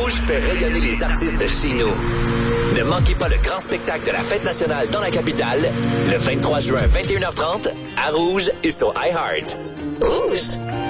Rouge fait rayonner les artistes de chez nous. Ne manquez pas le grand spectacle de la Fête nationale dans la capitale, le 23 juin, 21h30, à Rouge et sur iHeart. Rouge.